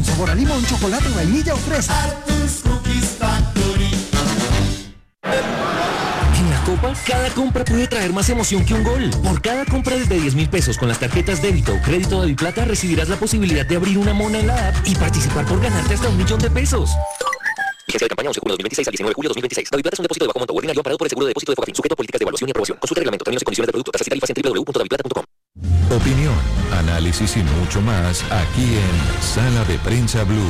con sabor a limón, chocolate, vainilla o fresa. Arthur's Cookies Factory. En la Copa, cada compra puede traer más emoción que un gol. Por cada compra desde 10.000 pesos con las tarjetas débito o crédito Daviplata recibirás la posibilidad de abrir una mona en la app y participar por ganarte hasta $1.000.000. Vigencia de campaña 11 de julio 2026 al 19 de julio 2026. Daviplata es un depósito de bajo monto ordinario amparado por el seguro de depósito de Fogafín, sujeto a políticas de evaluación y aprobación. Consulta el reglamento, términos y condiciones del producto, tasas y tarifas en www.daviplata.com. Opinión, análisis y mucho más aquí en Sala de Prensa Blue.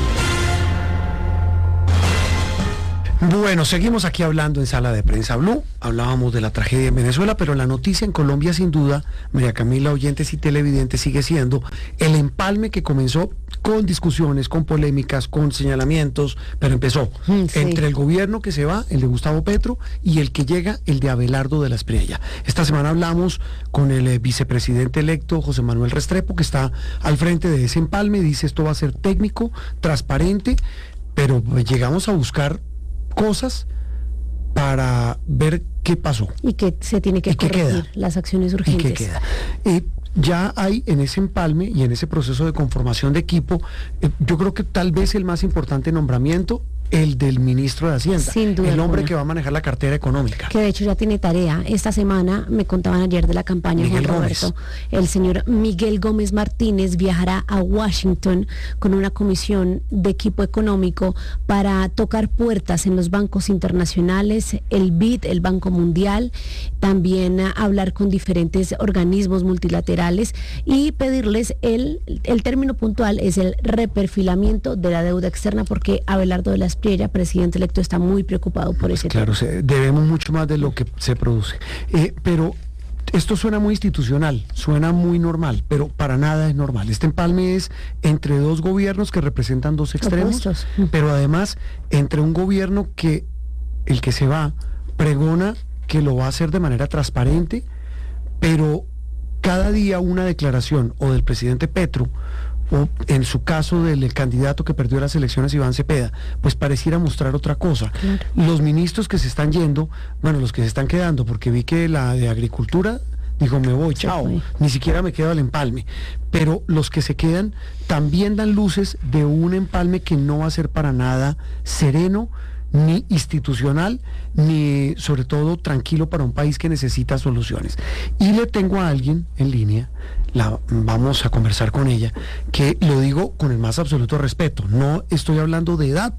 Bueno, seguimos aquí hablando en Sala de Prensa Blue. Hablábamos de la tragedia en Venezuela, pero la noticia en Colombia, sin duda, María Camila, oyentes y televidentes, sigue siendo el empalme que comenzó con discusiones, con polémicas, con señalamientos, pero empezó entre el gobierno que se va, el de Gustavo Petro, y el que llega, el de Abelardo de la Espriella. Esta semana hablamos con el vicepresidente electo, José Manuel Restrepo, que está al frente de ese empalme. Dice, esto va a ser técnico, transparente, pero llegamos a buscar cosas para ver qué pasó. Y que se tiene que corregir las acciones urgentes. ¿Y qué queda? Ya hay en ese empalme y en ese proceso de conformación de equipo, yo creo que tal vez el más importante nombramiento, el del ministro de Hacienda, sin duda el hombre alguna, que va a manejar la cartera económica. Que de hecho ya tiene tarea. Esta semana, me contaban ayer de la campaña, Miguel Juan Gómez. Roberto, el señor Miguel Gómez Martínez viajará a Washington con una comisión de equipo económico para tocar puertas en los bancos internacionales, el BID, el Banco Mundial, también hablar con diferentes organismos multilaterales y pedirles el término puntual es el reperfilamiento de la deuda externa, porque Abelardo de la Espriella, presidente electo, está muy preocupado por ese tema. Claro, debemos mucho más de lo que se produce. Pero esto suena muy institucional, suena muy normal, pero para nada es normal. Este empalme es entre dos gobiernos que representan dos extremos, opuestos, pero además entre un gobierno que, el que se va, pregona que lo va a hacer de manera transparente, pero cada día una declaración o del presidente Petro, o en su caso del candidato que perdió las elecciones, Iván Cepeda, pues pareciera mostrar otra cosa. Claro. Los ministros que se están yendo, bueno, los que se están quedando, porque vi que la de Agricultura dijo, me voy, chao, ni siquiera me quedo al empalme. Pero los que se quedan también dan luces de un empalme que no va a ser para nada sereno, ni institucional, ni sobre todo tranquilo para un país que necesita soluciones. Y le tengo a alguien en línea, vamos a conversar con ella, que lo digo con el más absoluto respeto, no estoy hablando de edad,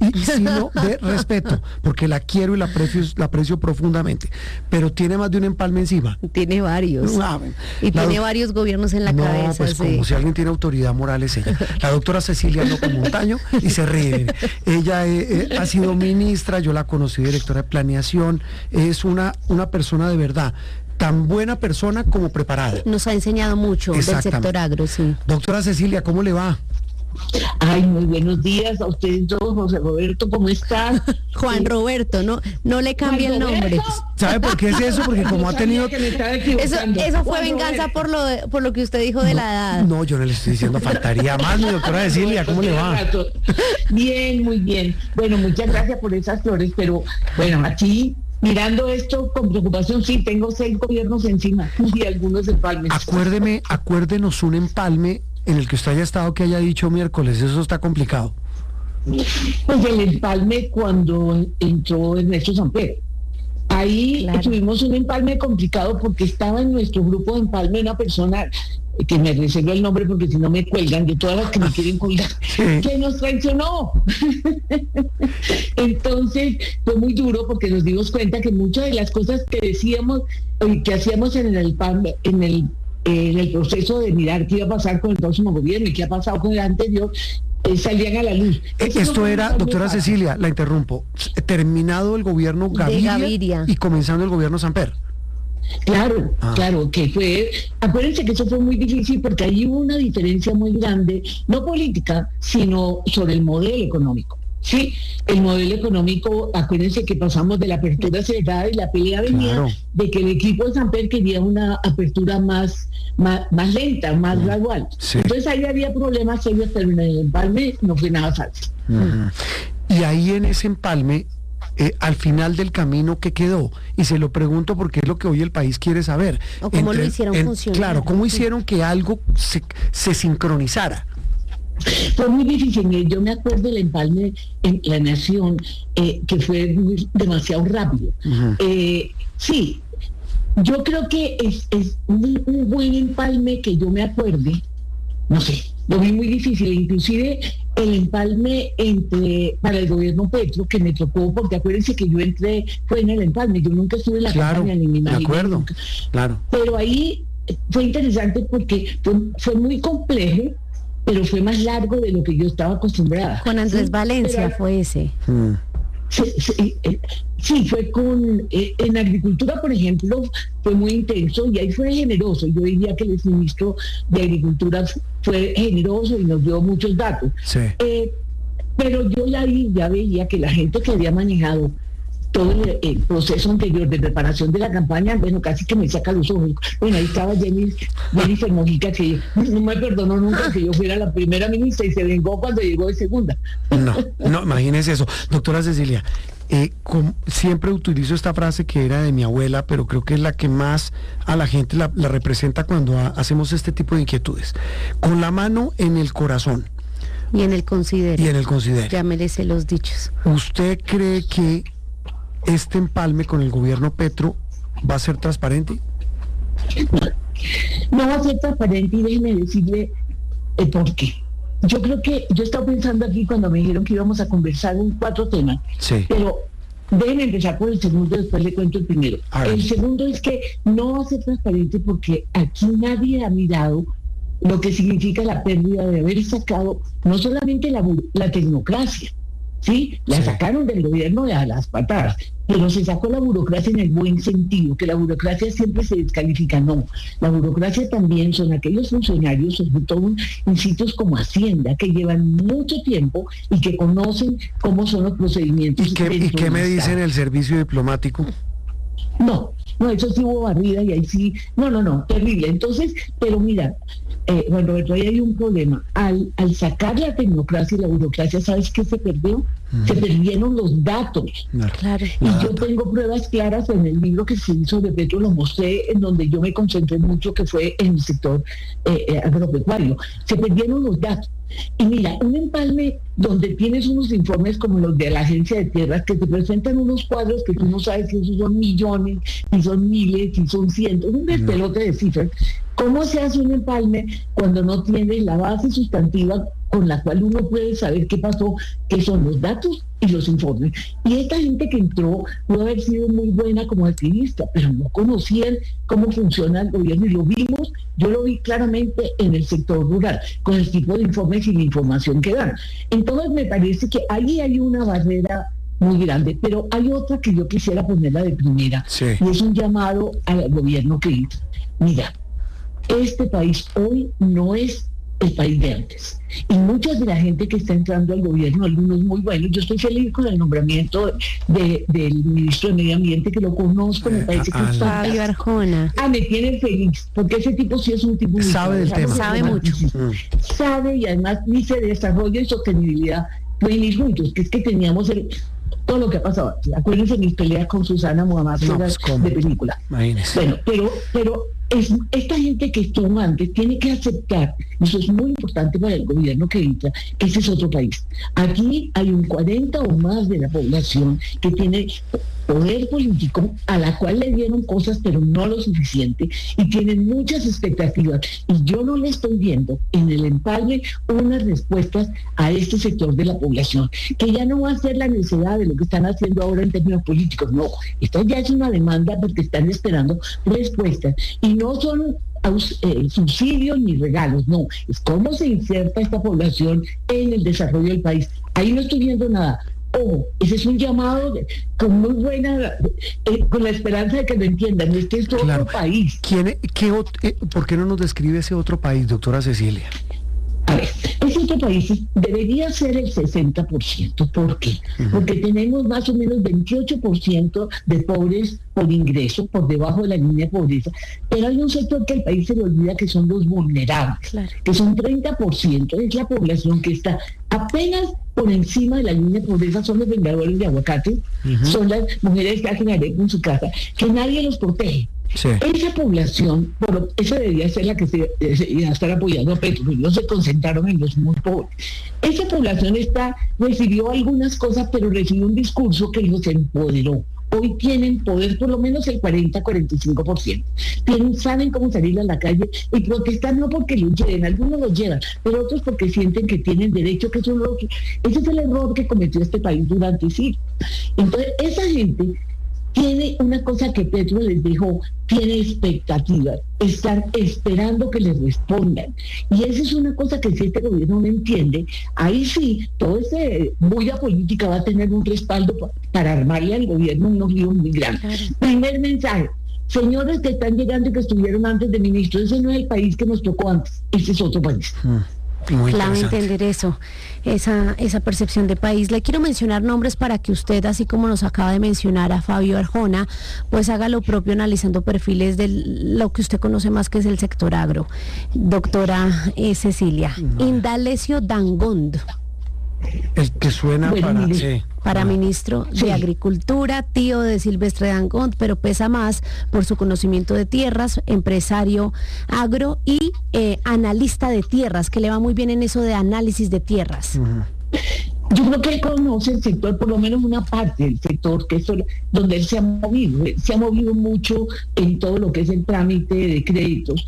sino de respeto, porque la quiero y la aprecio profundamente, pero tiene más de un empalme encima. Tiene varios. Tiene varios gobiernos en la cabeza. Pues como si alguien tiene autoridad moral es ella. La doctora Cecilia López Montaño, y se ríe. Ella ha sido ministra, yo la conocí directora de planeación, es una persona de verdad, tan buena persona como preparada. Nos ha enseñado mucho del sector agro, sí. Doctora Cecilia, ¿cómo le va? Ay, muy buenos días a ustedes dos. José Roberto, ¿cómo están? Juan Roberto, no le cambie el nombre. ¿Sabe por qué es eso? Porque como ha tenido... Eso fue venganza por lo que usted dijo de la edad. No, yo no le estoy diciendo, faltaría más, mi doctora Cecilia, ¿cómo le va? Bien, muy bien. Bueno, muchas gracias por esas flores, pero bueno, aquí... mirando esto con preocupación, sí, tengo 6 gobiernos encima y algunos empalmes. Acuérdenos un empalme en el que usted haya estado, que haya dicho miércoles, eso está complicado. Pues el empalme cuando entró Ernesto Samper. Ahí tuvimos un empalme complicado porque estaba en nuestro grupo de empalme una persona que me reservo el nombre porque si no me cuelgan, de todas las que me quieren colgar, que nos traicionó. Entonces fue muy duro porque nos dimos cuenta que muchas de las cosas que decíamos y que hacíamos en el empalme, en el proceso de mirar qué iba a pasar con el próximo gobierno y qué ha pasado con el anterior, salían a la luz. Esto era, doctora Cecilia, la interrumpo, terminado el gobierno Gaviria y comenzando el gobierno Samper. Claro, claro, que fue, acuérdense que eso fue muy difícil porque ahí hubo una diferencia muy grande, no política, sino sobre el modelo económico. Sí, el modelo económico, acuérdense que pasamos de la apertura cerrada y la pelea venía de que el equipo de Samper quería una apertura más lenta, más gradual. Sí. Entonces ahí había problemas serios, pero en el empalme no fue nada fácil. Y ahí en ese empalme, al final del camino, ¿qué quedó? Y se lo pregunto porque es lo que hoy el país quiere saber. O cómo lo hicieron funcionar. Claro, cómo hicieron que algo se sincronizara. Fue muy difícil. Yo me acuerdo del empalme en La Nación, que fue demasiado rápido. Sí, yo creo que es un buen empalme que yo me acuerde. No sé, lo vi muy difícil. Inclusive el empalme para el gobierno Petro, que me tocó, porque acuérdense que yo entré, fue en el empalme. Yo nunca estuve en la campaña, ni me imaginé. De acuerdo, nunca. Claro. Pero ahí fue interesante porque fue muy complejo, pero fue más largo de lo que yo estaba acostumbrada. Con Andrés ¿sí? Valencia fue ese. Sí, fue en agricultura, por ejemplo, fue muy intenso y ahí fue generoso. Yo diría que el ministro de Agricultura fue generoso y nos dio muchos datos. Sí. Pero yo ya veía que la gente que había manejado todo el proceso anterior de preparación de la campaña, bueno, casi que me saca los ojos. Bueno, ahí estaba Jennifer Mojica, que no me perdonó nunca que yo fuera la primera ministra y se vengó cuando llegó de segunda. No, imagínese eso. Doctora Cecilia, siempre utilizo esta frase que era de mi abuela, pero creo que es la que más a la gente la representa cuando hacemos este tipo de inquietudes. Con la mano en el corazón. Y en el considero. Ya merece los dichos. ¿Usted cree que este empalme con el gobierno Petro va a ser transparente? No va a ser transparente y déjeme decirle el por qué. Yo creo que yo estaba pensando aquí cuando me dijeron que íbamos a conversar en 4 temas, sí. Pero déjenme empezar por el segundo, después le cuento el primero. El segundo es que no va a ser transparente porque aquí nadie ha mirado lo que significa la pérdida de haber sacado no solamente la tecnocracia, ¿sí? La sacaron del gobierno a las patadas, pero se sacó la burocracia en el buen sentido, que la burocracia siempre se descalifica. No, la burocracia también son aquellos funcionarios, sobre todo en sitios como Hacienda, que llevan mucho tiempo y que conocen cómo son los procedimientos. ¿Y qué me dice en el servicio diplomático? No, eso sí hubo barrida y ahí sí, no, terrible. Entonces, pero mira, Roberto, ahí hay un problema. Al sacar la tecnocracia y la burocracia, ¿sabes qué se perdió? Se perdieron los datos. Claro. Y yo tengo pruebas claras en el libro que se hizo de Petro, lo mostré, en donde yo me concentré mucho, que fue en el sector agropecuario. Se perdieron los datos. Y mira, un empalme donde tienes unos informes como los de la Agencia de Tierras, que te presentan unos cuadros que tú no sabes si esos son millones, si son miles, si son cientos, un despelote de cifras. ¿Cómo se hace un empalme cuando no tienes la base sustantiva con la cual uno puede saber qué pasó, que son los datos y los informes? Y esta gente que entró pudo haber sido muy buena como activista, pero no conocían cómo funciona el gobierno y lo vimos, yo lo vi claramente en el sector rural, con el tipo de informes y la información que dan. Entonces me parece que ahí hay una barrera muy grande, pero hay otra que yo quisiera ponerla de primera, y es un llamado al gobierno que entra. Mira, este país hoy no es el país de antes. Y mucha de la gente que está entrando al gobierno, algunos muy buenos, yo estoy feliz con el nombramiento del ministro de Medio Ambiente, que lo conozco, me parece que es Fabio Arjona. me tiene feliz, porque ese tipo sí es un tipo... Sabe del tema. Sabe mucho. Sabe y además dice desarrollo y sostenibilidad pueden ir juntos, que es que teníamos todo lo que ha pasado. Acuérdense mis peleas con Susana Muhammad de película. Imagínese. Bueno, pero esta gente que estuvo antes tiene que aceptar, eso es muy importante para el gobierno que entra, que ese es otro país. Aquí hay un 40 o más de la población que tiene poder político, a la cual le dieron cosas pero no lo suficiente, y tienen muchas expectativas, y yo no le estoy viendo en el empalme unas respuestas a este sector de la población, que ya no va a ser la necesidad de lo que están haciendo ahora en términos políticos. No, esto ya es una demanda porque están esperando respuestas, y no son subsidios ni regalos, no, es cómo se inserta esta población en el desarrollo del país. Ahí no estoy viendo nada. Ese es un llamado con muy buena, con la esperanza de que lo entiendan. Este es otro país. ¿Por qué no nos describe ese otro país, doctora Cecilia? A ver, ese otro país debería ser el 60%. ¿Por qué? Porque tenemos más o menos 28% de pobres por ingreso, por debajo de la línea de pobreza, pero hay un sector que al país se le olvida, que son los vulnerables, que son 30%, es la población que está apenas por encima de la línea de pobreza, son los vendedores de aguacate, son las mujeres que hacen arepa en su casa, que nadie los protege. Sí. Esa población, bueno, esa debería ser la que se iba a estar apoyando a Petro, pero no se concentraron en los muy pobres. Esa población recibió algunas cosas, pero recibió un discurso que los empoderó. Hoy tienen poder por lo menos el 40-45%. Saben cómo salir a la calle y protestar, no porque lo lleven, algunos lo llevan, pero otros porque sienten que tienen derecho, que son los... Ese es el error que cometió este país durante siglos. Entonces, esa gente tiene una cosa que Petro les dejó, tiene expectativas, están esperando que les respondan. Y esa es una cosa que si este gobierno no entiende, ahí sí, toda esa bulla política va a tener un respaldo para armarle al gobierno unos líos muy grandes. Claro. Primer mensaje, señores que están llegando y que estuvieron antes de ministro, ese no es el país que nos tocó antes, ese es otro país. Clave entender eso, esa percepción de país. Le quiero mencionar nombres para que usted, así como nos acaba de mencionar a Fabio Arjona, pues haga lo propio analizando perfiles de lo que usted conoce más, que es el sector agro. Doctora Cecilia, Indalecio Dangond. El que suena para ministro de Agricultura, tío de Silvestre Dangond, pero pesa más por su conocimiento de tierras, empresario agro y analista de tierras, que le va muy bien en eso de análisis de tierras. Yo creo que él conoce el sector, por lo menos una parte del sector, que es donde él se ha movido. Se ha movido mucho en todo lo que es el trámite de créditos.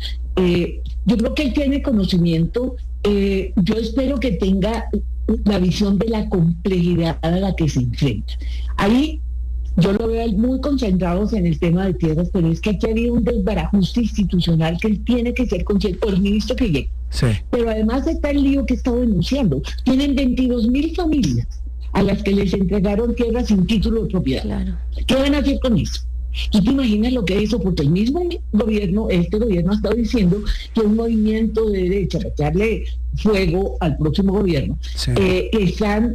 Yo creo que él tiene conocimiento. Yo espero que tenga la visión de la complejidad a la que se enfrenta. Ahí yo lo veo muy concentrados en el tema de tierras, pero es que aquí había un desbarajuste institucional que él tiene que ser consciente por el ministro que llegue. Sí. Pero además está el lío que he estado denunciando. Tienen 22,000 familias a las que les entregaron tierras sin título de propiedad. Claro. ¿Qué van a hacer con eso? ¿Y te imaginas lo que es eso? Porque el mismo gobierno, este gobierno ha estado diciendo que un movimiento de derecha, para echarle fuego al próximo gobierno, están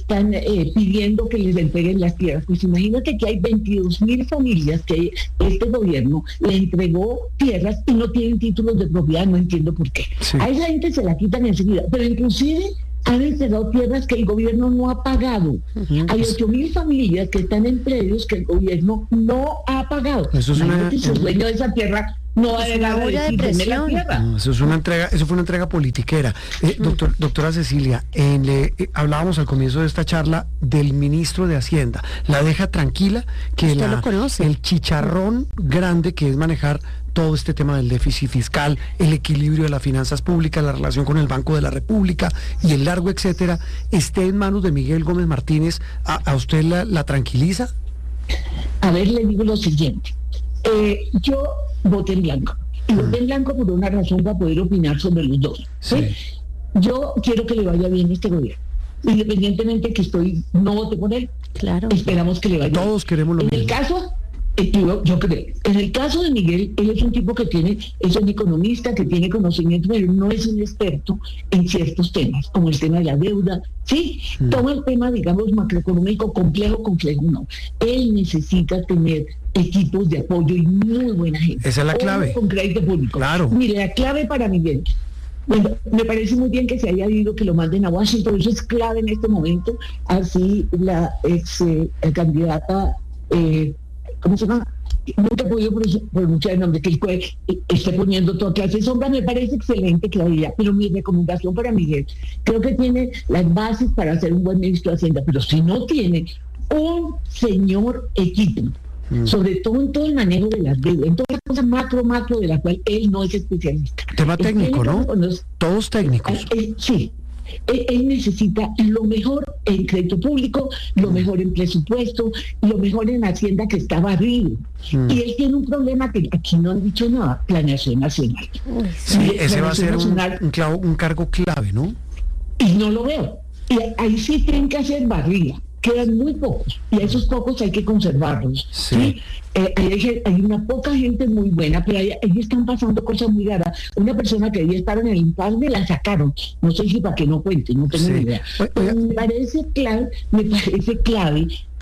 pidiendo que les entreguen las tierras. Pues imagínate que hay 22,000 familias que este gobierno le entregó tierras y no tienen títulos de propiedad, no entiendo por qué. Sí. A esa gente se la quitan enseguida, pero inclusive han entregado tierras que el gobierno no ha pagado. Hay 8,000 familias que están en predios que el gobierno no ha pagado. Eso es el dueño de esa tierra no va a llegar a decir la tierra. No, eso fue una entrega politiquera. Doctora Cecilia, hablábamos al comienzo de esta charla del ministro de Hacienda. La deja tranquila que el chicharrón grande que es manejar todo este tema del déficit fiscal, el equilibrio de las finanzas públicas, la relación con el Banco de la República y el largo etcétera, esté en manos de Miguel Gómez Martínez. ¿A usted la tranquiliza? A ver, le digo lo siguiente. Yo voté en blanco. Y voté en blanco por una razón, para poder opinar sobre los dos. ¿Sí? Yo quiero que le vaya bien este gobierno. Independientemente que no vote por él. Claro. Esperamos que le vaya bien. Todos queremos lo mismo. En el caso... Yo creo. En el caso de Miguel, él es un tipo que es un economista, que tiene conocimiento, pero no es un experto en ciertos temas, como el tema de la deuda. Sí, toma el tema, digamos, macroeconómico complejo, no. Él necesita tener equipos de apoyo y muy buena gente. Esa es la clave. Con crédito público. Claro. Mire, la clave para Miguel. Bueno, me parece muy bien que se haya ido, que lo manden a Washington, eso es clave en este momento. Así la ex candidata... ¿cómo se llama? Nunca he podido pronunciar el nombre, que esté poniendo toda clase de sombra. Me parece excelente, Claudia, pero mi recomendación para Miguel, creo que tiene las bases para ser un buen ministro de Hacienda, pero si no tiene un señor equipo, sobre todo en todo el manejo de las deudas, en todas las cosas macro, de la cual él no es especialista. Tema técnico, ¿no? Todos técnicos. Sí. Él necesita lo mejor en crédito público, lo mejor en presupuesto, lo mejor en Hacienda, que está barrido. Y él tiene un problema que aquí no han dicho nada: planeación nacional. Sí, ese va a ser un cargo clave, ¿no? Y no lo veo. Y ahí sí tienen que hacer barriga. Quedan muy pocos, y a esos pocos hay que conservarlos. ¿sí? Hay una poca gente muy buena, pero ahí están pasando cosas muy raras. Una persona que debía estar en el INPASME la sacaron. No sé si para que no cuente, no tengo ni idea. Me parece clave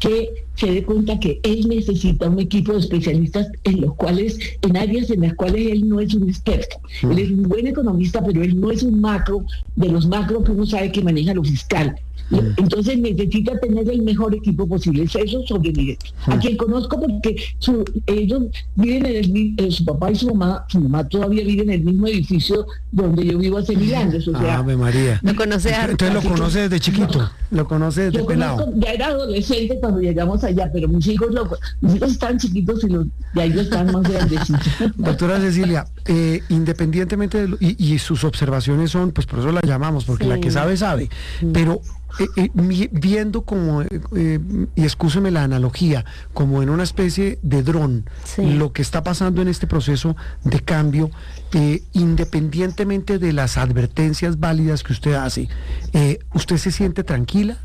que se dé cuenta que él necesita un equipo de especialistas en áreas en las cuales él no es un experto. Él es un buen economista, pero él no es un macro, de los macros que uno sabe que maneja lo fiscal. Entonces necesita tener el mejor equipo posible. Eso sobrevive. A quien conozco porque ellos viven su papá y su mamá todavía viven en el mismo edificio donde yo vivo hace 1000 años. O sea, Ave María. Lo conoce Entonces lo conoce desde chiquito, lo conoce desde pelado. Ya era adolescente cuando llegamos allá, pero mis hijos están chiquitos y ya ellos están más grandecitos. Doctora Cecilia, independientemente y sus observaciones son, pues por eso la llamamos, porque la que sabe, pero viendo como, y excúseme la analogía, como en una especie de dron, lo que está pasando en este proceso de cambio, independientemente de las advertencias válidas que usted hace, ¿usted se siente tranquila?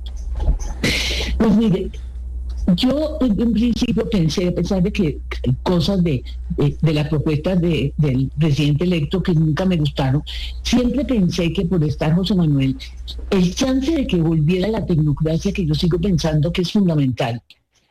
Pues mire, yo en un principio pensé, a pesar de que hay cosas de las propuestas del presidente electo que nunca me gustaron, siempre pensé que por estar José Manuel, el chance de que volviera la tecnocracia, que yo sigo pensando que es fundamental,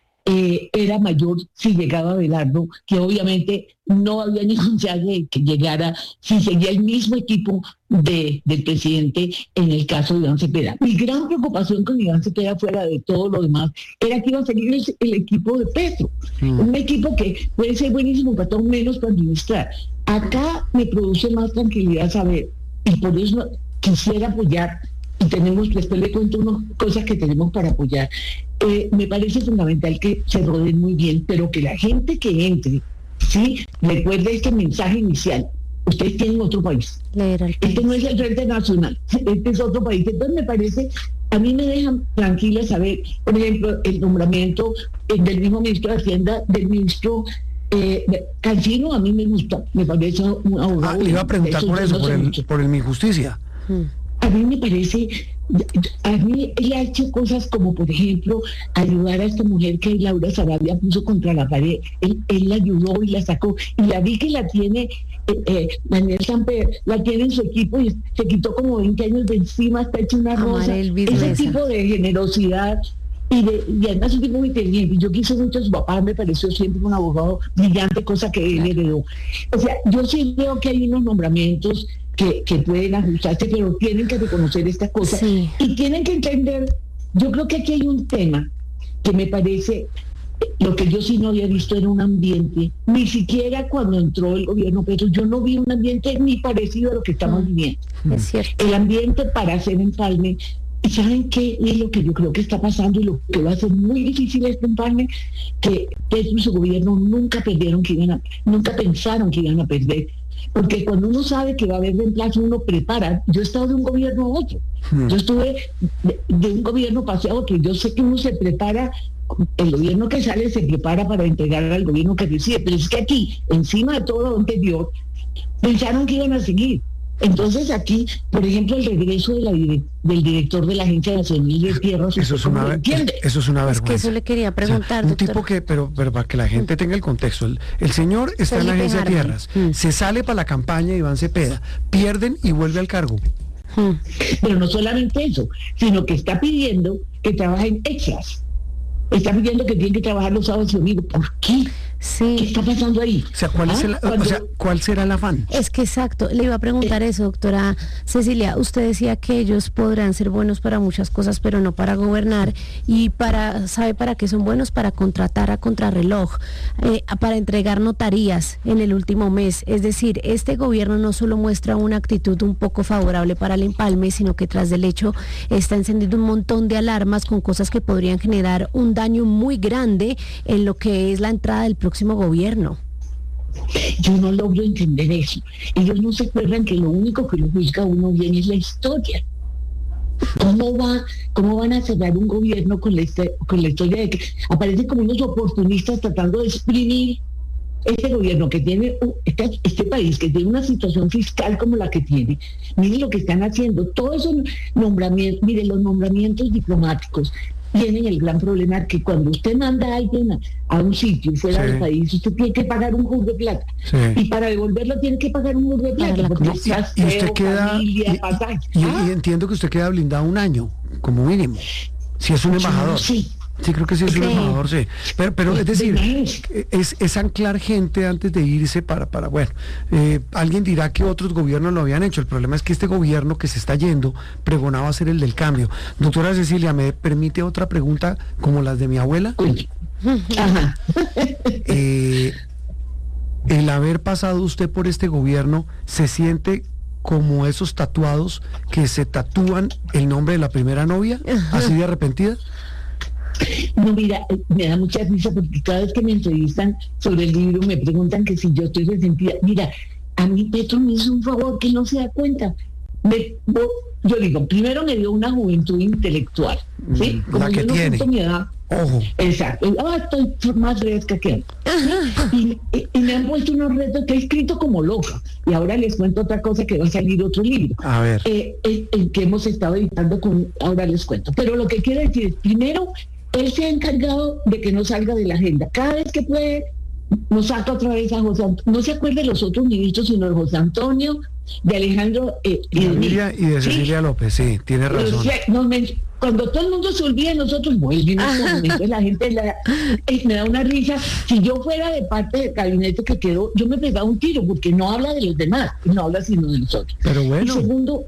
era mayor si llegaba Abelardo, que obviamente no había ningún chance de que llegara si seguía el mismo equipo del presidente en el caso de Iván Cepeda. Mi gran preocupación con Iván Cepeda, fuera de todo lo demás, era que iba a seguir el equipo de Petro, un equipo que puede ser buenísimo para todo, menos para administrar. Acá me produce más tranquilidad saber, y por eso quisiera apoyar, y tenemos, después le cuento unas cosas que tenemos para apoyar. Me parece fundamental que se rodeen muy bien, pero que la gente que entre, sí, recuerde este mensaje inicial. Ustedes tienen otro país. Este no es el Frente Nacional, este es otro país. Entonces me parece, a mí me dejan tranquila saber, por ejemplo, el nombramiento del mismo ministro de Hacienda, del ministro Cancino, a mí me gusta, me parece un abogado. Le iba a preguntar por eso, por el Minjusticia. A mí me parece, a mí él ha hecho cosas como, por ejemplo, ayudar a esta mujer que Laura Sarabia puso contra la pared. Él la ayudó y la sacó. Y la vi que la tiene, Daniel Samper, la tiene en su equipo y se quitó como 20 años de encima, está hecho una rosa. Ese tipo de generosidad. Y además es un tipo muy inteligente. Yo quise mucho a su papá, me pareció siempre un abogado brillante, cosa que él heredó. O sea, yo sí veo que hay unos nombramientos que pueden ajustarse, pero tienen que reconocer estas cosas y tienen que entender. Yo creo que aquí hay un tema que me parece, lo que yo sí no había visto era un ambiente, ni siquiera cuando entró el gobierno Petro, yo no vi un ambiente ni parecido a lo que estamos viviendo. Es cierto. El ambiente para hacer empalme. ¿Y saben qué es lo que yo creo que está pasando y lo que va a ser muy difícil este empalme? Que Petro y su gobierno nunca pensaron que iban a perder. Porque cuando uno sabe que va a haber reemplazo, uno prepara. Yo he estado de un gobierno a otro. Yo estuve de un gobierno pasé a otro. Yo sé que uno se prepara, el gobierno que sale se prepara para entregar al gobierno que recibe. Pero es que aquí, encima de todo lo anterior, pensaron que iban a seguir. Entonces aquí, por ejemplo, el regreso del director de la Agencia Nacional de Tierras, eso es una vergüenza. Es que eso le quería preguntar, un tipo que, pero para que la gente tenga el contexto, el señor está en la Agencia de Tierras, se sale para la campaña Iván Cepeda, pierden y vuelve al cargo. Pero no solamente eso, sino que está pidiendo que trabajen extras. Está pidiendo que tienen que trabajar los sábados y domingos. ¿Por qué? Sí. ¿Qué está pasando ahí? O sea, ¿cuál será el afán? Es que exacto, le iba a preguntar eso, doctora Cecilia. Usted decía que ellos podrán ser buenos para muchas cosas, pero no para gobernar. Y ¿sabe para qué son buenos? Para contratar a contrarreloj, para entregar notarías en el último mes. Es decir, este gobierno no solo muestra una actitud un poco favorable para el empalme, sino que tras del hecho está encendiendo un montón de alarmas con cosas que podrían generar un daño muy grande en lo que es la entrada del próximo gobierno. Yo no logro entender eso. Ellos no se acuerdan que lo único que lo juzga uno bien es la historia. ¿Cómo van a cerrar un gobierno con la historia de que aparecen como unos oportunistas tratando de exprimir este gobierno que tiene, este país que tiene una situación fiscal como la que tiene? Miren lo que están haciendo, todos esos nombramientos, miren los nombramientos diplomáticos. Tienen el gran problema que cuando usted manda a alguien a un sitio fuera del país, usted tiene que pagar un juro de plata. Y para devolverlo tiene que pagar un juro de plata. Porque y usted queda, y entiendo que usted queda blindado un año, como mínimo, si es un embajador. Sí, Sí, creo que sí es un embajador, sí. Pero es decir, es anclar gente antes de irse para bueno, alguien dirá que otros gobiernos lo habían hecho. El problema es que este gobierno que se está yendo pregonaba ser el del cambio. Doctora Cecilia, ¿me permite otra pregunta como las de mi abuela? Ajá. El haber pasado usted por este gobierno, ¿se siente como esos tatuados que se tatúan el nombre de la primera novia, así de arrepentida? No, mira, me da mucha risa porque cada vez que me entrevistan sobre el libro me preguntan que si yo estoy resentida. Mira, a mí Petro me hizo un favor que no se da cuenta. Yo digo, primero me dio una juventud intelectual, ¿sí? Como la que yo no tiene. mi edad. Ojo. Exacto. Estoy más fresca que él. Y me han puesto unos retos que he escrito como loca. Y ahora les cuento otra cosa que va a salir otro libro. A ver. El que hemos estado editando ahora les cuento. Pero lo que quiero decir es, primero, él se ha encargado de que no salga de la agenda. Cada vez que puede, nos saca otra vez a José Antonio. No se acuerda de los otros ministros, sino de José Antonio, de Alejandro y de Cecilia López, sí, tiene razón. Cuando todo el mundo se olvida de nosotros, vuelven la gente me da una risa. Si yo fuera de parte del gabinete que quedó, yo me pegaba un tiro, porque no habla de los demás, no habla sino de nosotros. Pero bueno. Y segundo,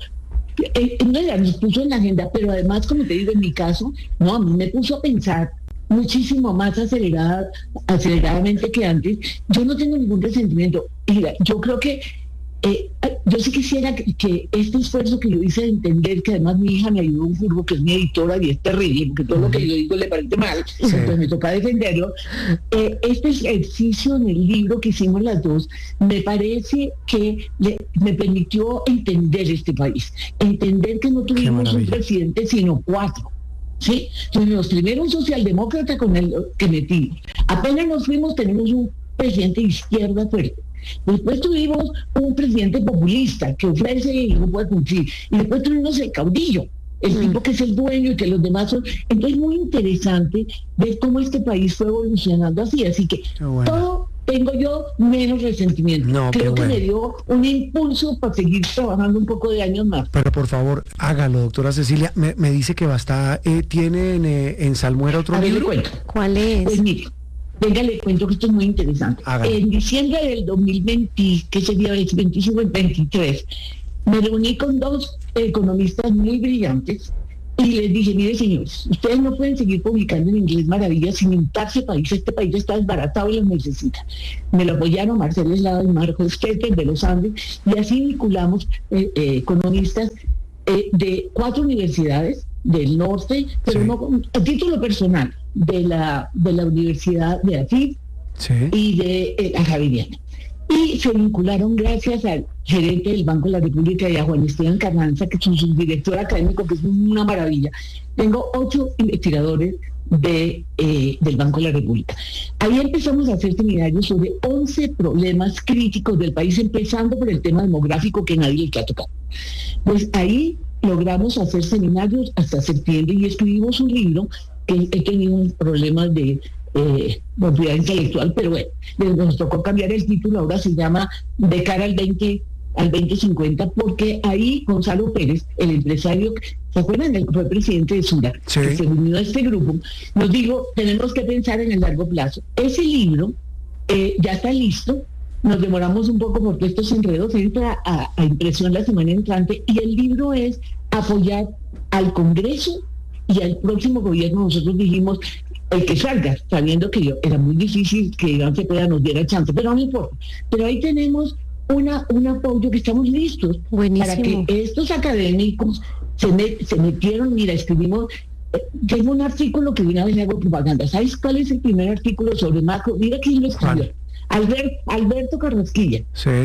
nos puso en la agenda, pero además, como te digo, en mi caso, no, a mí me puso a pensar muchísimo más aceleradamente que antes. Yo no tengo ningún resentimiento. Mira, yo creo que yo sí quisiera que este esfuerzo que yo hice de entender, que además mi hija me ayudó un furbo, que es mi editora y es terrible, porque todo lo que yo digo le parece mal, entonces me toca defenderlo. Este ejercicio en el libro que hicimos las dos, me parece que me permitió entender este país, entender que no tuvimos un presidente, sino 4. ¿Sí? Entonces, primero un socialdemócrata con el que metí. Apenas nos fuimos, tenemos un presidente de izquierda fuerte. Después tuvimos un presidente populista que ofrece y no puede cumplir. Y después tuvimos el caudillo, el tipo que es el dueño y que los demás son. Entonces, muy interesante ver cómo este país fue evolucionando así. Así que todo tengo yo menos resentimiento. No, creo que me dio un impulso para seguir trabajando un poco de años más. Pero por favor, hágalo, doctora Cecilia. Me dice que tiene en Salmuera otro libro. ¿Cuál es? Pues mire, venga, le cuento que esto es muy interesante. Hágalo. En diciembre del 2020, que sería el 25 y 23, me reuní con 2 economistas muy brillantes y les dije, mire señores, ustedes no pueden seguir publicando en inglés maravillas sin untarse país. Este país está desbaratado y los necesita. Me lo apoyaron Marcelo Eslava y Marcos Stetter de los Andes, y así vinculamos economistas de 4 universidades del norte, pero no a título personal, de la Universidad de AFID y de la Javeriana. Y se vincularon gracias al gerente del Banco de la República y a Juan Esteban Carranza, que es un subdirector académico, que es una maravilla. Tengo 8 investigadores del Banco de la República. Ahí empezamos a hacer seminarios sobre 11 problemas críticos del país, empezando por el tema demográfico que nadie les ha tocado. Pues ahí logramos hacer seminarios hasta septiembre y escribimos un libro que he tenido un problema de propiedad intelectual, pero bueno, nos tocó cambiar el título, ahora se llama De cara al 2050, porque ahí Gonzalo Pérez, el empresario, ¿se acuerdan? El que fue presidente de Sura, que se unió a este grupo, nos dijo, tenemos que pensar en el largo plazo. Ese libro ya está listo. Nos demoramos un poco porque estos enredos entran a impresión la semana entrante, y el libro es apoyar al Congreso y al próximo gobierno. Nosotros dijimos el que salga, sabiendo que era muy difícil que Iván Cepeda nos diera chance, pero no importa. Pero ahí tenemos un apoyo que estamos listos. Buenísimo. Para que estos académicos se metieron. Mira, escribimos, tengo un artículo que de una vez le hago propaganda. ¿Sabes cuál es el primer artículo sobre macro? Mira quién lo escribió. Alberto Carrasquilla.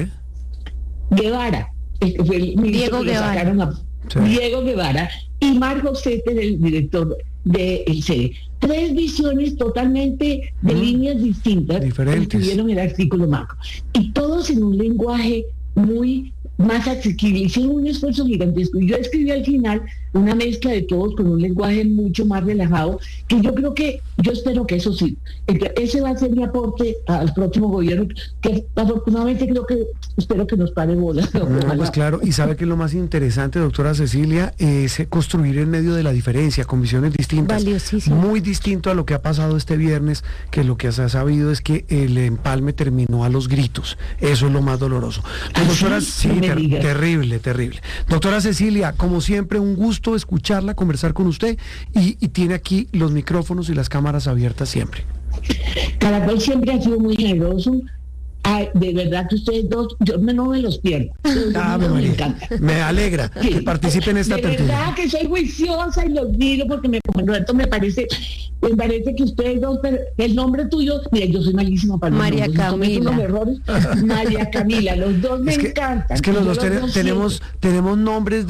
Guevara, que fue el ministro que sacaron a Diego Guevara, y Marcos Stetter, el director del CEDE. 3 visiones totalmente de líneas distintas escribieron el artículo macro. Y todos en un lenguaje muy más asequible. Hicieron un esfuerzo gigantesco. Y yo escribí al final una mezcla de todos con un lenguaje mucho más relajado, que yo espero que eso sí, ese va a ser mi aporte al próximo gobierno, que afortunadamente espero que nos pare bola. No, pues claro, y sabe que lo más interesante, doctora Cecilia, es construir en medio de la diferencia, con visiones distintas. Valiosísimo. Muy distinto a lo que ha pasado este viernes, que lo que se ha sabido es que el empalme terminó a los gritos. Eso es lo más doloroso. Pues, doctora, sí, terrible. Doctora Cecilia, como siempre, un gusto escucharla, conversar con usted, y tiene aquí los micrófonos y las cámaras abiertas siempre. Caracol siempre ha sido muy generoso. Ay, de verdad que ustedes dos, yo no me los pierdo. Me encanta. Me alegra que participen en esta tertulia. De verdad que soy juiciosa y los miro porque me parece que ustedes dos, pero el nombre tuyo, mira, yo soy malísima para María Camila. Los errores. María Camila, los dos me encantan. Es que los dos tenemos nombres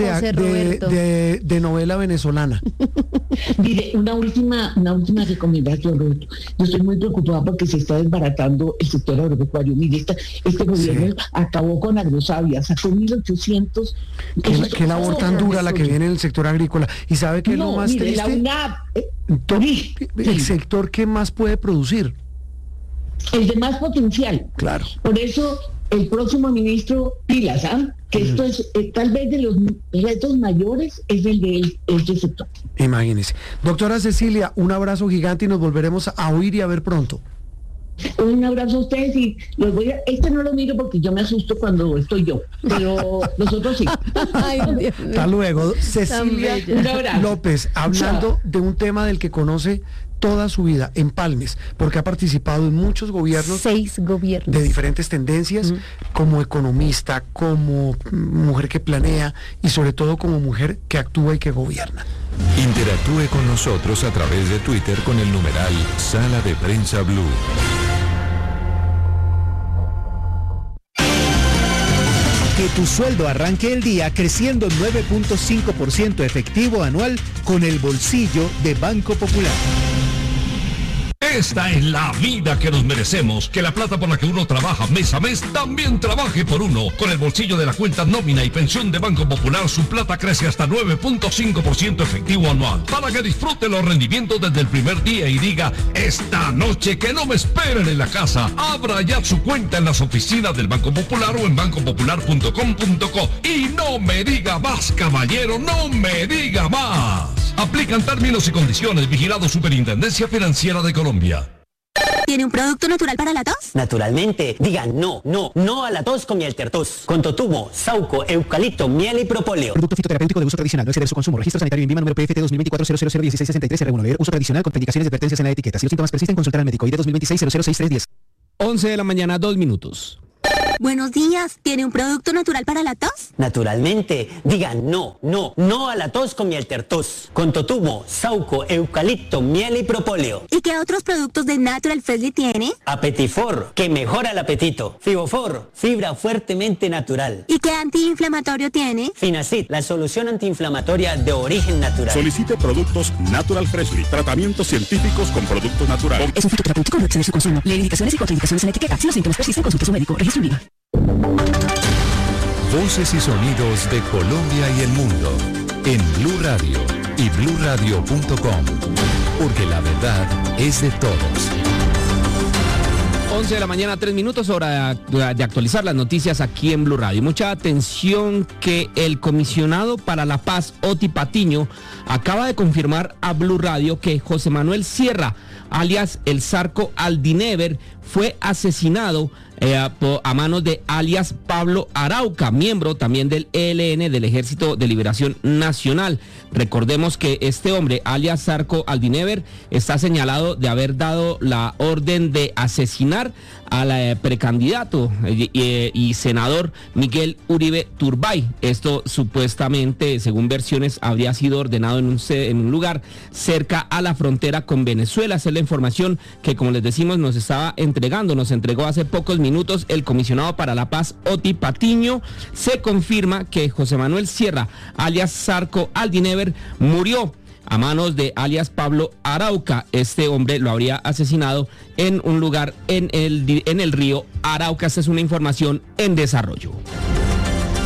de novela venezolana. Mire, una última recomendación, Roberto. Yo estoy muy preocupada porque se está desbaratando el sector agropecuario. Mire, este gobierno acabó con Agrosavia, sacó 1.800. Qué labor tan dura la que viene en el sector agrícola. ¿Y sabe qué es lo más triste? La UNAP, el sector que más puede producir. El de más potencial. Claro. Por eso el próximo ministro pilas, que esto es tal vez de los retos mayores es el de este sector. Imagínese. Doctora Cecilia, un abrazo gigante y nos volveremos a oír y a ver pronto. Un abrazo a ustedes y los no lo miro porque yo me asusto cuando estoy yo, pero nosotros sí. Ay, Dios. Hasta luego. Cecilia López, hablando de un tema del que conoce toda su vida, empalmes, porque ha participado en muchos gobiernos. 6 gobiernos. De diferentes tendencias, como economista, como mujer que planea y sobre todo como mujer que actúa y que gobierna. Interactúe con nosotros a través de Twitter con el numeral Sala de Prensa Blue. Que tu sueldo arranque el día creciendo 9.5% efectivo anual con el bolsillo de Banco Popular. Esta es la vida que nos merecemos, que la plata por la que uno trabaja mes a mes también trabaje por uno. Con el bolsillo de la cuenta nómina y pensión de Banco Popular, su plata crece hasta 9.5% efectivo anual, para que disfrute los rendimientos desde el primer día y diga, esta noche que no me esperen en la casa. Abra ya su cuenta en las oficinas del Banco Popular o en bancopopular.com.co. Y no me diga más, caballero, no me diga más. Aplican términos y condiciones. Vigilado Superintendencia Financiera de Colombia. ¿Tiene un producto natural para la tos? Naturalmente. Diga no a la tos con miel tertos. Con totumo, sauco, eucalipto, miel y propóleo. Producto fitoterapéutico de uso tradicional, no exceder su consumo. Registro sanitario INVIMA número PFT 2024-0001663 R1. Leer uso tradicional con indicaciones y advertencias en la etiqueta. Si los síntomas persisten, consultar al médico. ID 2026-006310. 11 de la mañana, 2 minutos. Buenos días, ¿tiene un producto natural para la tos? Naturalmente. Diga no a la tos con miel tertos. Con totumo, sauco, eucalipto, miel y propóleo. ¿Y qué otros productos de Natural Freshly tiene? Apetifor, que mejora el apetito. Fibofor, fibra fuertemente natural. ¿Y qué antiinflamatorio tiene? Finacid, la solución antiinflamatoria de origen natural. Solicite productos Natural Freshly, tratamientos científicos con productos naturales. Es un fitoterapéutico, no exceder su consumo. Leer indicaciones y contraindicaciones en la etiqueta. Si los síntomas persisten, consulte a su médico. Registro INVIMA. Voces y sonidos de Colombia y el mundo en Blue Radio y bluradio.com, porque la verdad es de todos. 11 de la mañana, 3 minutos, hora de actualizar las noticias aquí en Blue Radio. Mucha atención que el comisionado para la paz, Oti Patiño, acaba de confirmar a Blue Radio que José Manuel Sierra, alias El Zarco Aldinever, fue asesinado a manos de alias Pablo Arauca, miembro también del ELN, del Ejército de Liberación Nacional. Recordemos que este hombre, alias Zarco Aldinever, está señalado de haber dado la orden de asesinar al precandidato y senador Miguel Uribe Turbay. Esto supuestamente, según versiones, habría sido ordenado en un lugar cerca a la frontera con Venezuela. Esa es la información que, como les decimos, nos entregó hace pocos minutos el comisionado para la paz, Oti Patiño. Se confirma que José Manuel Sierra, alias Zarco Aldinever, murió a manos de alias Pablo Arauca. Este hombre lo habría asesinado en un lugar en el río Arauca. Esta es una información en desarrollo.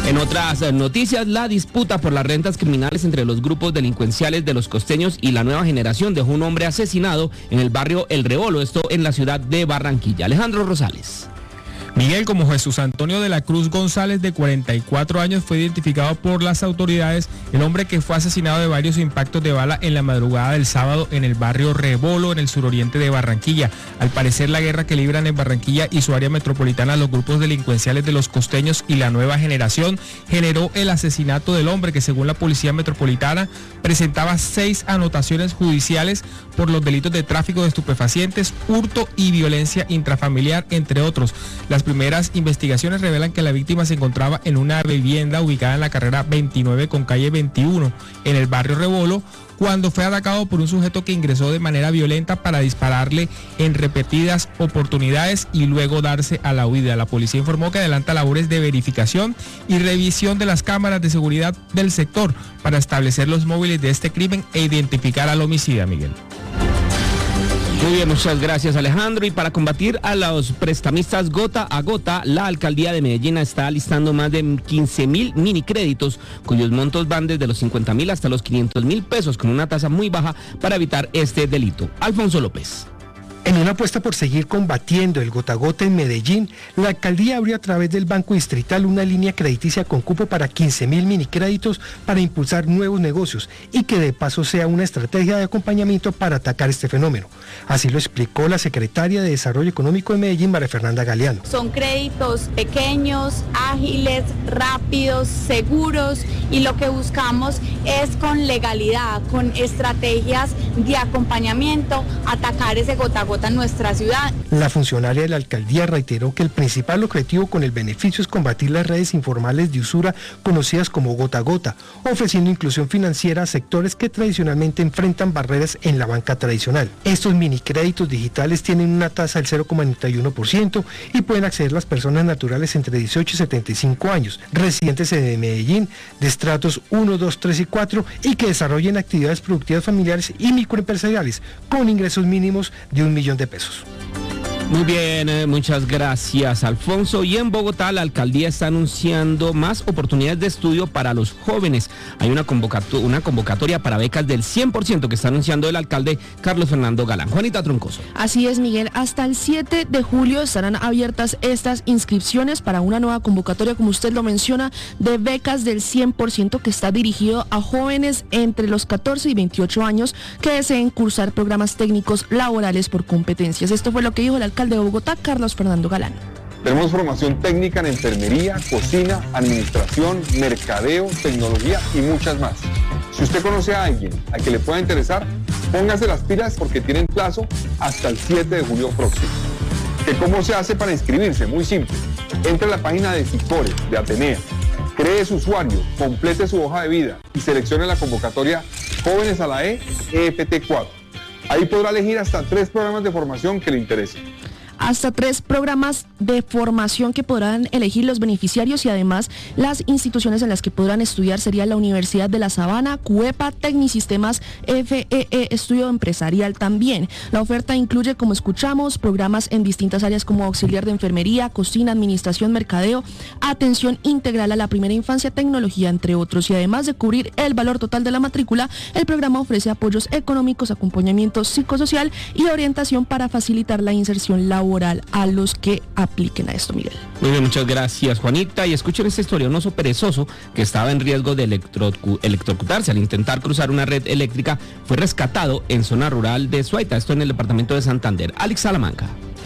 En otras noticias, la disputa por las rentas criminales entre los grupos delincuenciales de los costeños y la nueva generación dejó un hombre asesinado en el barrio El Rebolo, esto en la ciudad de Barranquilla. Alejandro Rosales. Miguel, como Jesús Antonio de la Cruz González, de 44 años, fue identificado por las autoridades, el hombre que fue asesinado de varios impactos de bala en la madrugada del sábado en el barrio Rebolo, en el suroriente de Barranquilla. Al parecer, la guerra que libran en Barranquilla y su área metropolitana los grupos delincuenciales de los costeños y la nueva generación generó el asesinato del hombre, que según la Policía Metropolitana presentaba 6 anotaciones judiciales por los delitos de tráfico de estupefacientes, hurto y violencia intrafamiliar, entre otros. Las primeras investigaciones revelan que la víctima se encontraba en una vivienda ubicada en la carrera 29 con calle 21 en el barrio Rebolo, cuando fue atacado por un sujeto que ingresó de manera violenta para dispararle en repetidas oportunidades y luego darse a la huida. La policía informó que adelanta labores de verificación y revisión de las cámaras de seguridad del sector para establecer los móviles de este crimen e identificar al homicida, Miguel. Muy bien, muchas gracias, Alejandro. Y para combatir a los prestamistas gota a gota, la alcaldía de Medellín está alistando más de 15.000 minicréditos, cuyos montos van desde los 50.000 hasta los 500.000 pesos, con una tasa muy baja para evitar este delito. Alfonso López. En una apuesta por seguir combatiendo el gota a gota en Medellín, la alcaldía abrió a través del Banco Distrital una línea crediticia con cupo para 15.000 minicréditos para impulsar nuevos negocios y que de paso sea una estrategia de acompañamiento para atacar este fenómeno. Así lo explicó la secretaria de Desarrollo Económico de Medellín, María Fernanda Galeano. Son créditos pequeños, ágiles, rápidos, seguros, y lo que buscamos es con legalidad, con estrategias de acompañamiento, atacar ese gota a gota en nuestra ciudad. La funcionaria de la alcaldía reiteró que el principal objetivo con el beneficio es combatir las redes informales de usura conocidas como gota a gota, ofreciendo inclusión financiera a sectores que tradicionalmente enfrentan barreras en la banca tradicional. Estos minicréditos digitales tienen una tasa del 0,91% y pueden acceder las personas naturales entre 18 y 75 años, residentes en Medellín, de estratos 1, 2, 3 y 4 y que desarrollen actividades productivas familiares y microempresariales con ingresos mínimos de 1 millón de pesos. Muy bien, muchas gracias, Alfonso. Y en Bogotá, la alcaldía está anunciando más oportunidades de estudio para los jóvenes. Hay una convocatoria para becas del 100% que está anunciando el alcalde Carlos Fernando Galán. Juanita Troncoso. Así es, Miguel. Hasta el 7 de julio estarán abiertas estas inscripciones para una nueva convocatoria, como usted lo menciona, de becas del 100% que está dirigido a jóvenes entre los 14 y 28 años que deseen cursar programas técnicos laborales por competencias. Esto fue lo que dijo el alcalde de Bogotá, Carlos Fernando Galán. Tenemos formación técnica en enfermería, cocina, administración, mercadeo, tecnología y muchas más. Si usted conoce a alguien a que le pueda interesar, póngase las pilas porque tienen plazo hasta el 7 de julio próximo. ¿Cómo se hace para inscribirse? Muy simple. Entre a la página de SICORE, de Atenea, cree su usuario, complete su hoja de vida y seleccione la convocatoria Jóvenes a la E, EFT4. Ahí podrá elegir hasta 3 programas de formación que le interesen. Hasta 3 programas de formación que podrán elegir los beneficiarios, y además las instituciones en las que podrán estudiar serían la Universidad de La Sabana, CUEPA, Tecnisistemas, FEE, Estudio Empresarial también. La oferta incluye, como escuchamos, programas en distintas áreas como auxiliar de enfermería, cocina, administración, mercadeo, atención integral a la primera infancia, tecnología, entre otros. Y además de cubrir el valor total de la matrícula, el programa ofrece apoyos económicos, acompañamiento psicosocial y orientación para facilitar la inserción laboral a los que apliquen a esto, Miguel. Muy bien, muchas gracias, Juanita. Y escuchen esta historia: un oso perezoso que estaba en riesgo de electrocutarse al intentar cruzar una red eléctrica fue rescatado en zona rural de Suaita, esto en el departamento de Santander. Alex Salamanca.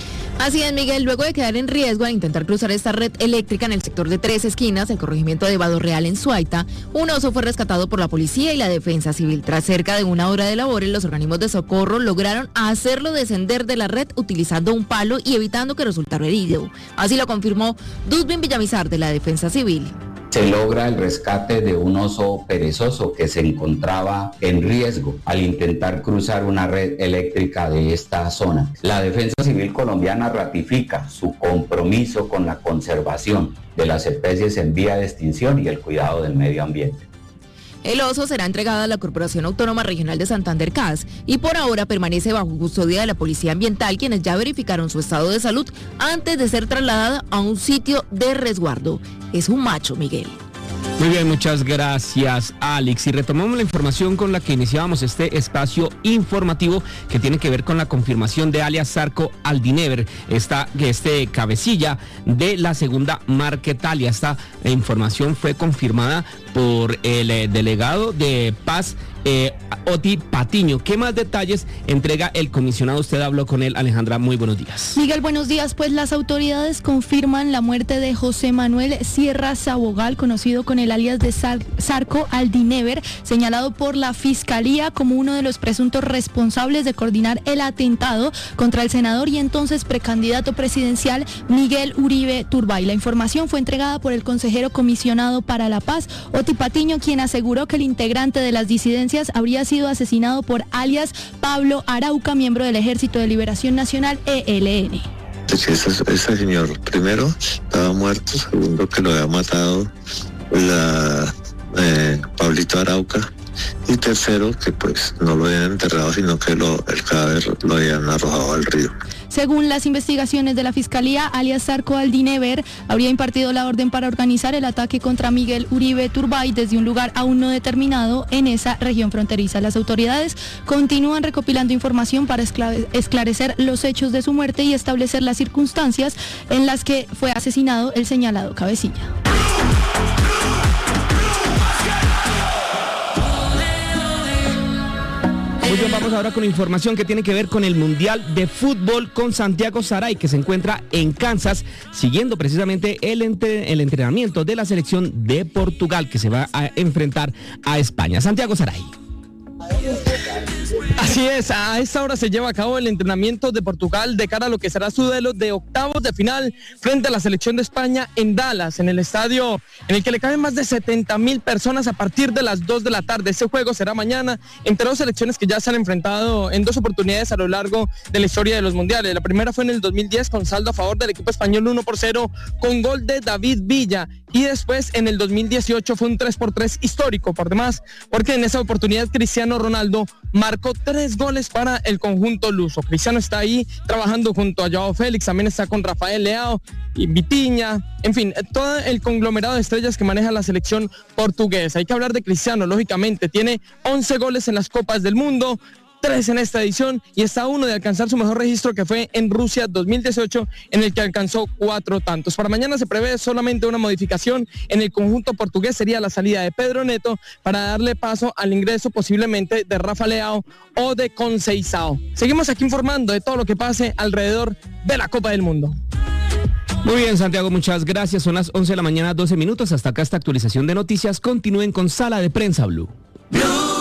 Así es, Miguel. Luego de quedar en riesgo al intentar cruzar esta red eléctrica en el sector de Tres Esquinas, el corregimiento de Vado Real en Suaita, un oso fue rescatado por la policía y la defensa civil. Tras cerca de una hora de labores, los organismos de socorro lograron hacerlo descender de la red utilizando un palo y evitando que resultara herido. Así lo confirmó Dusbin Villamizar, de la defensa civil. Se logra el rescate de un oso perezoso que se encontraba en riesgo al intentar cruzar una red eléctrica de esta zona. La Defensa Civil colombiana ratifica su compromiso con la conservación de las especies en vía de extinción y el cuidado del medio ambiente. El oso será entregado a la Corporación Autónoma Regional de Santander, CAS, y por ahora permanece bajo custodia de la Policía Ambiental, quienes ya verificaron su estado de salud antes de ser trasladado a un sitio de resguardo. Es un macho, Miguel. Muy bien, muchas gracias, Alex. Y retomamos la información con la que iniciábamos este espacio informativo que tiene que ver con la confirmación de alias Zarco Aldinever, este cabecilla de la segunda Marquetalia. Esta información fue confirmada por el delegado de Paz, Oti Patiño. ¿Qué más detalles entrega el comisionado? Usted habló con él, Alejandra. Muy buenos días. Miguel, buenos días. Pues las autoridades confirman la muerte de José Manuel Sierra Sabogal, conocido con el alias de Zarco Aldinever, señalado por la Fiscalía como uno de los presuntos responsables de coordinar el atentado contra el senador y entonces precandidato presidencial Miguel Uribe Turbay. La información fue entregada por el consejero comisionado para la paz, Oti Patiño, quien aseguró que el integrante de las disidencias habría sido asesinado por alias Pablo Arauca, miembro del Ejército de Liberación Nacional, ELN. Ese señor, primero, estaba muerto, segundo, que lo había matado Pablito Arauca, y tercero, que pues no lo habían enterrado, sino que el cadáver lo habían arrojado al río. Según las investigaciones de la Fiscalía, alias Zarco Aldinever habría impartido la orden para organizar el ataque contra Miguel Uribe Turbay desde un lugar aún no determinado en esa región fronteriza. Las autoridades continúan recopilando información para esclarecer los hechos de su muerte y establecer las circunstancias en las que fue asesinado el señalado cabecilla. Muy bien, vamos ahora con información que tiene que ver con el Mundial de Fútbol con Santiago Saray, que se encuentra en Kansas, siguiendo precisamente el entrenamiento de la selección de Portugal, que se va a enfrentar a España. Santiago Saray. Así es, a esta hora se lleva a cabo el entrenamiento de Portugal de cara a lo que será su duelo de octavos de final frente a la selección de España en Dallas, en el estadio en el que le caben más de 70,000 personas a partir de las 2 de la tarde. Este juego será mañana entre dos selecciones que ya se han enfrentado en dos oportunidades a lo largo de la historia de los mundiales. La primera fue en el 2010 con saldo a favor del equipo español 1-0 con gol de David Villa, y después en el 2018 fue un 3-3 histórico por demás, porque en esa oportunidad Cristiano Ronaldo marcó 3 goles para el conjunto luso. Cristiano está ahí trabajando junto a Joao Félix, también está con Rafael Leao y Vitinha, en fin, todo el conglomerado de estrellas que maneja la selección portuguesa. Hay que hablar de Cristiano, lógicamente, tiene 11 goles en las Copas del Mundo, 3 en esta edición, y está a uno de alcanzar su mejor registro, que fue en Rusia 2018, en el que alcanzó 4 tantos. Para mañana se prevé solamente una modificación en el conjunto portugués, sería la salida de Pedro Neto para darle paso al ingreso posiblemente de Rafa Leao o de Conceição. Seguimos aquí informando de todo lo que pase alrededor de la Copa del Mundo. Muy bien, Santiago, muchas gracias. Son las 11 de la mañana, 12 minutos. Hasta acá esta actualización de noticias. Continúen con Sala de Prensa Blue.